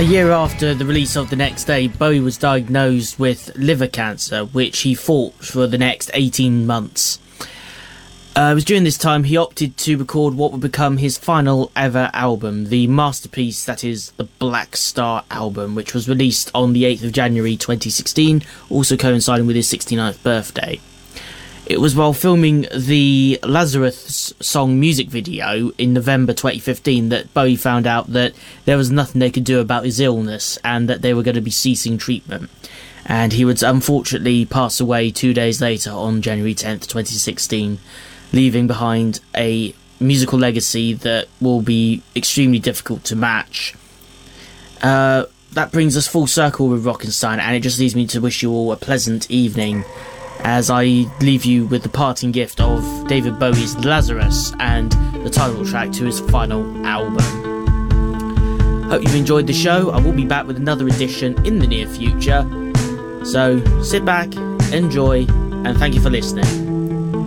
A year after the release of The Next Day, Bowie was diagnosed with liver cancer, which he fought for the next 18 months. It was during this time he opted to record what would become his final ever album, the masterpiece that is the Black Star album, which was released on the 8th of January 2016, also coinciding with his 69th birthday. It was while filming the Lazarus song music video in November 2015 that Bowie found out that there was nothing they could do about his illness and that they were going to be ceasing treatment. And he would unfortunately pass away 2 days later on January 10th, 2016, leaving behind a musical legacy that will be extremely difficult to match. That brings us full circle with Rockenstein, and it just leaves me to wish you all a pleasant evening as I leave you with the parting gift of David Bowie's Lazarus and the title track to his final album. Hope you've enjoyed the show. I will be back with another edition in the near future. So sit back, enjoy, and thank you for listening.